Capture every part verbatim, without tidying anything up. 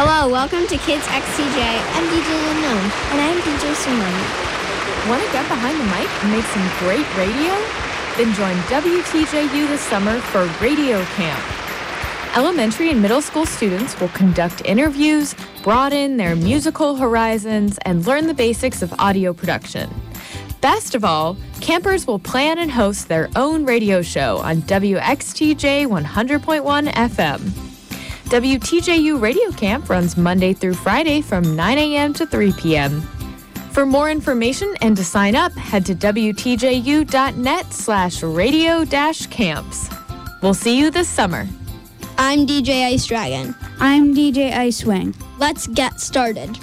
Hello, welcome to Kids X T J. I'm D J Unknown. And I'm D J Simone. Want to get behind the mic and make some great radio? Then join W T J U this summer for Radio Camp. Elementary and middle school students will conduct interviews, broaden their musical horizons, and learn the basics of audio production. Best of all, campers will plan and host their own radio show on W X T J one hundred point one F M. W T J U Radio Camp runs Monday through Friday from nine a.m. to three p.m. For more information and to sign up, head to W T J U dot net slash radio dash camps. We'll see you this summer. I'm D J Ice Dragon. I'm D J Icewing. Let's get started.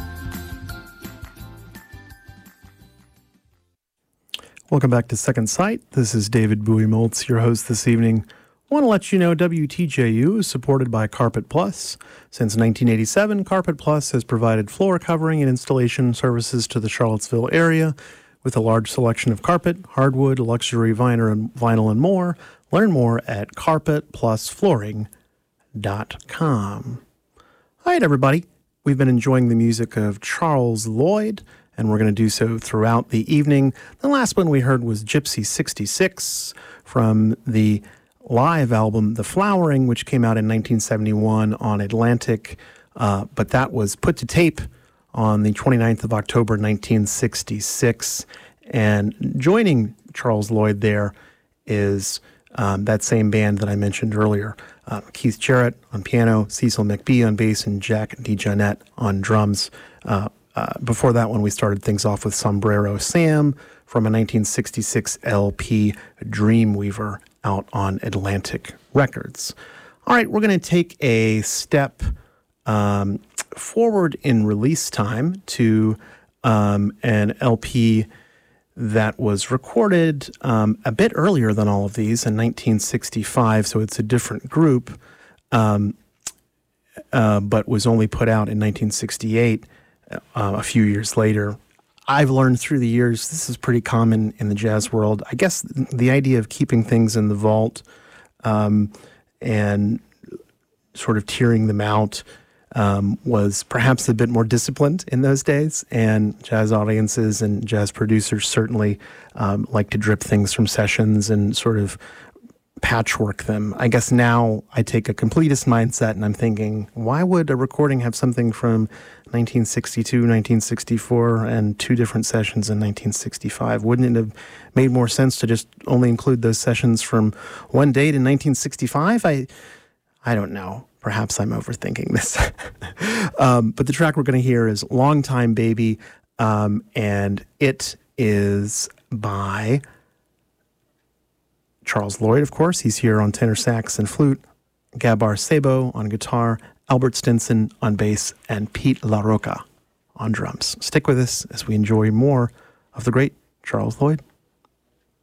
Welcome back to Second Sight. This is David Bowie-Moltz, your host this evening. I want to let you know W T J U is supported by Carpet Plus. Since nineteen eighty-seven, Carpet Plus has provided floor covering and installation services to the Charlottesville area with a large selection of carpet, hardwood, luxury vinyl, and vinyl, and more. Learn more at carpet plus flooring dot com. All right, everybody. We've been enjoying the music of Charles Lloyd, and we're going to do so throughout the evening. The last one we heard was Gypsy sixty-six from the live album The Flowering, which came out in nineteen seventy-one on Atlantic, uh, but that was put to tape on the twenty-ninth of October, nineteen sixty-six. And joining Charles Lloyd there is um, that same band that I mentioned earlier, uh, Keith Jarrett on piano, Cecil McBee on bass, and Jack DeJohnette on drums. Uh, uh, before that one, we started things off with Sombrero Sam from a nineteen sixty-six L P, Dreamweaver, out on Atlantic Records. All right, we're going to take a step um, forward in release time to um, an L P that was recorded um, a bit earlier than all of these in nineteen sixty-five, so it's a different group, um, uh, but was only put out in nineteen sixty-eight, uh, a few years later. I've learned through the years, this is pretty common in the jazz world. I guess the idea of keeping things in the vault um, and sort of tearing them out um, was perhaps a bit more disciplined in those days. And jazz audiences and jazz producers certainly um, like to drip things from sessions and sort of patchwork them. I guess now I take a completist mindset and I'm thinking, why would a recording have something from nineteen sixty-two, nineteen sixty-four, and two different sessions in nineteen sixty-five? Wouldn't it have made more sense to just only include those sessions from one date in nineteen sixty-five? I I don't know. Perhaps I'm overthinking this. um, but the track we're going to hear is Long Time Baby, um, and it is by Charles Lloyd, of course. He's here on tenor sax and flute, Gabar Sabo on guitar, Albert Stinson on bass, and Pete LaRocca on drums. Stick with us as we enjoy more of the great Charles Lloyd.